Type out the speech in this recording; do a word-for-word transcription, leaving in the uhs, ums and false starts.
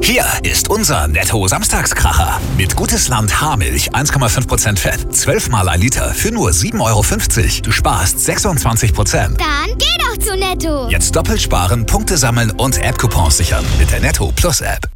Hier ist unser Netto-Samstagskracher. Mit Gutes Land Haarmilch eins Komma fünf Prozent Fett, zwölf Mal ein Liter für nur sieben Euro fünfzig. Du sparst sechsundzwanzig Prozent. Dann geh doch zu Netto. Jetzt doppelt sparen, Punkte sammeln und App-Coupons sichern mit der Netto Plus App.